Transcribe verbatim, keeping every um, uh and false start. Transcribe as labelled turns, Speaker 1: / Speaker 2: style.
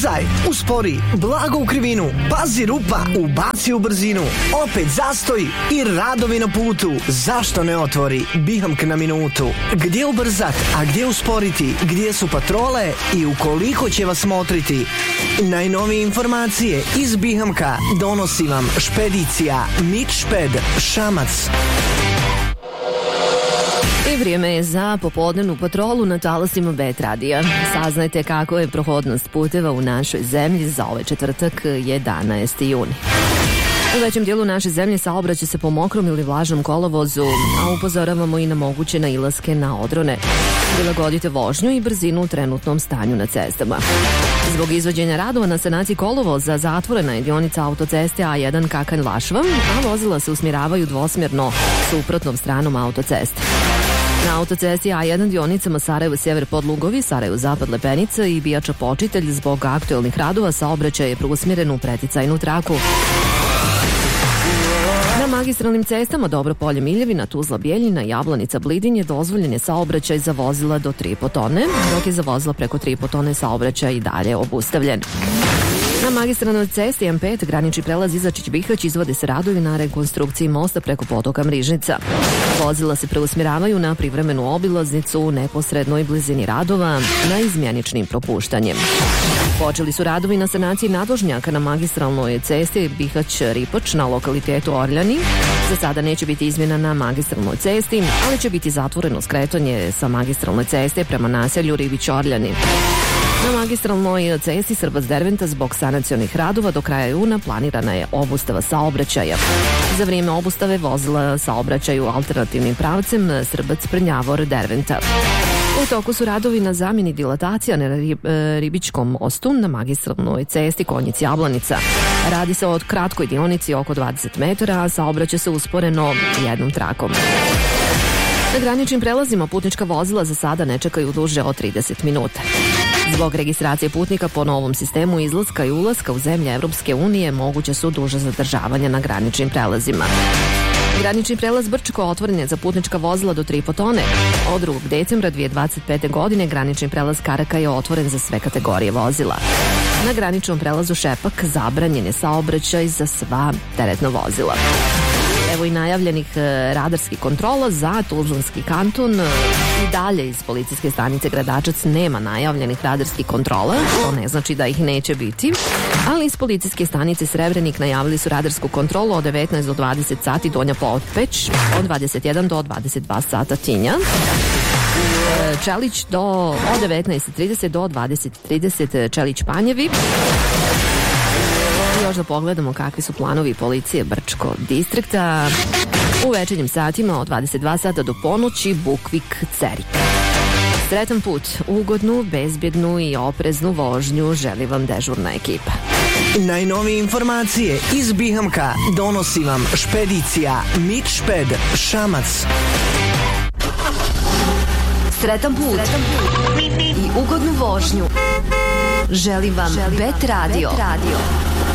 Speaker 1: Ubrzaj, uspori, blago u krivinu, pazi rupa, ubaci u brzinu, opet zastoj i radovi na putu. Zašto ne otvori Bihamk na minutu? Gdje ubrzat, a gdje usporiti, gdje su patrole i ukoliko će vas motriti? Najnovije informacije iz Bihamka donosi vam špedicija Mitšped Šamac.
Speaker 2: I vrijeme je za popodnevnu patrolu na talasima Bet radija. Saznajte kako je prohodnost puteva u našoj zemlji za ovaj četvrtak jedanaesti juni. U većem dijelu naše zemlje saobraća se po mokrom ili vlažnom kolovozu, a upozoravamo i na moguće nailaske na odrone. Prilagodite vožnju i brzinu u trenutnom stanju na cestama. Zbog izvođenja radova na sanaciji kolovoza zatvorena je dionica autoceste A jedan Kakanj-Lašva, a vozila se usmjeravaju dvosmjerno suprotnom stranom autoceste. Na autocesti A jedan dionicama Sarajevo-Sjever Podlugovi, Sarajevo-Zapad Lepenica i Bijača Počitelj zbog aktuelnih radova saobraćaj je preusmjeren u preticajnu traku. Na magistralnim cestama Dobro Polje Miljevina, Tuzla Bijeljina, Jablanica Blidinje dozvoljen je saobraćaj za vozila do tri i po tone, dok je za vozila preko tri i po tone saobraćaj i dalje obustavljen. Na magistralnoj cesti M pet granični prelaz Izačić-Bihać izvode se radovi na rekonstrukciji mosta preko potoka Mrižnica. Vozila se preusmjeravaju na privremenu obilaznicu u neposrednoj blizini radova na izmjeničnim propuštanjem. Počeli su radovi na sanaciji nadvožnjaka na magistralnoj cesti Bihać-Ripač na lokalitetu Orljani. Za sada neće biti izmjena na magistralnoj cesti, ali će biti zatvoreno skretanje sa magistralne ceste prema naselju Ribić-Orljani. Na magistralnoj cesti Srbac-Derventa zbog sanacionih radova do kraja juna planirana je obustava saobraćaja. Za vrijeme obustave vozila saobraćaju alternativnim pravcem Srbac-Prnjavor-Derventa. U toku su radovi na zamjeni dilatacija na Ribičkom mostu na magistralnoj cesti Konjic-Jablanica. Radi se o kratkoj dionici oko dvadeset metara, a saobraća se usporeno jednom trakom. Na graničnim prelazima putnička vozila za sada ne čekaju duže od trideset minuta. Zbog registracije putnika po novom sistemu izlaska i ulaska u zemlje Evropske unije moguće su duže zadržavanja na graničnim prelazima. Granični prelaz Brčko otvoren je za putnička vozila do tri i po tone. Od drugog decembra dvije hiljade dvadeset pete. godine granični prelaz Karaka je otvoren za sve kategorije vozila. Na graničnom prelazu Šepak zabranjen je saobraćaj za sva teretna vozila. Evo i najavljenih radarskih kontrola za Tuzlanski kanton. I dalje iz policijske stanice Gradačac nema najavljenih radarskih kontrola, to ne znači da ih neće biti, ali iz policijske stanice Srebrenik najavili su radarsku kontrolu od devetnaest do dvadeset sati Donja Potpeć, od dvadeset jedan do dvadeset dva sata Tinja, Čelić do od devetnaest i trideset do dvadeset i trideset Čelić Panjevi. Još da pogledamo kakvi su planovi policije Brčko distrikta. U večernjim satima od dvadeset dva sata do ponoći Bukvik Cerik. Sretan put, ugodnu, bezbjednu i opreznu vožnju želi vam dežurna ekipa.
Speaker 1: Najnovije informacije iz Bihamka donosi vam špedicija Mitšped Šamac.
Speaker 2: Sretan put, Sretan put. i ugodnu vožnju želi vam Bet radio.